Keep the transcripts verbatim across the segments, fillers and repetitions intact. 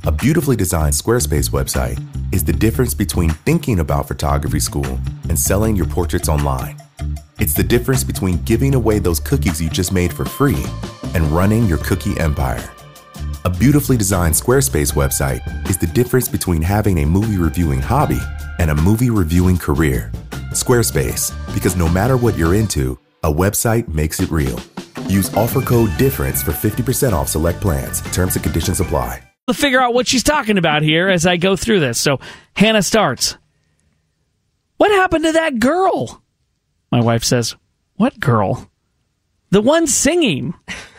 A beautifully designed Squarespace website is the difference between thinking about photography school and selling your portraits online. It's the difference between giving away those cookies you just made for free and running your cookie empire. A beautifully designed Squarespace website is the difference between having a movie reviewing hobby and a movie reviewing career. Squarespace, because no matter what you're into, a website makes it real. Use offer code DIFFERENCE for fifty percent off select plans. Terms and conditions apply. To figure out what she's talking about here as I go through this. So Hannah starts. What happened to that girl? My wife says, what girl? The one singing.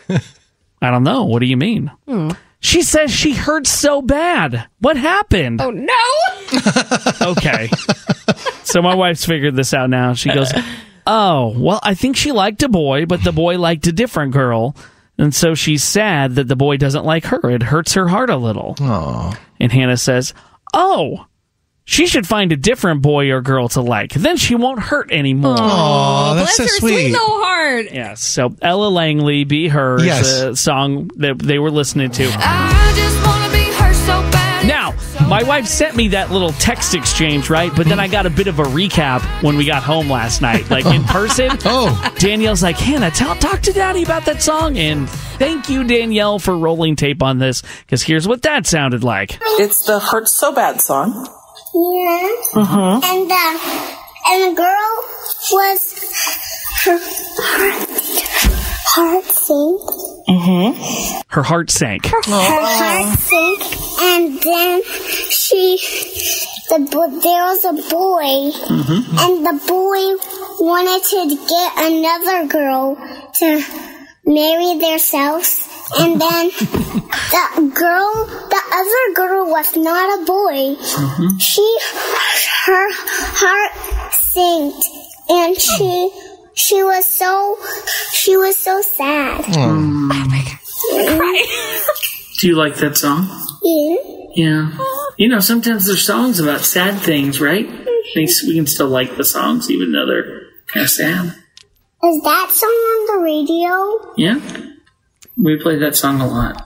I don't know. What do you mean? Hmm. She says she hurt so bad. What happened? Oh, no. Okay. So my wife's figured this out now. She goes, oh, well, I think she liked a boy, but the boy liked a different girl. And so she's sad that the boy doesn't like her. It hurts her heart a little. Aww. And Hannah says, oh, she should find a different boy or girl to like. Then she won't hurt anymore. Aww, that's Bless so her sweet. sweet little heart. Yeah, so Ella Langley, Be Her, Yes. is a song that they were listening to. I just want to be her so bad. Now, my wife sent me that little text exchange, right? But then I got a bit of a recap when we got home last night, like in person. Oh. Danielle's like, Hannah, tell, talk to Daddy about that song. And thank you, Danielle, for rolling tape on this, because here's what that sounded like. It's the Hurt So Bad song. Yeah. Mm-hmm. And the and the girl was her heart, heart sank. Mm-hmm. Her heart sank. Her heart sank, and then she the bo- there was a boy, Mm-hmm. and the boy wanted to get another girl to marry themselves. And then the girl, the other girl was not a boy. Mm-hmm. She, her heart sank, and she, she was so, she was so sad. Mm. Oh, my God. Right. Do you like that song? Yeah. Yeah. You know, sometimes there's songs about sad things, right? Thinks we can still like the songs even though they're kind of sad. Is that song on the radio? Yeah. We play that song a lot.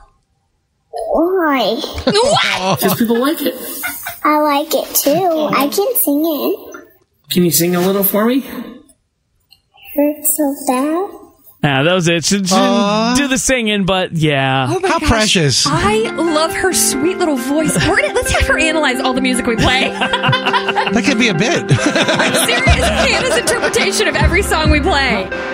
Why? What? Because people like it. I like it too. I can sing it. Can you sing a little for me? Hurt so bad. Yeah, that was it. She, she didn't do the singing, but yeah. Oh my How gosh. precious. I love her sweet little voice. We're gonna, let's have her analyze all the music we play. That could be a bit. I'm serious. Hannah's interpretation of every song we play.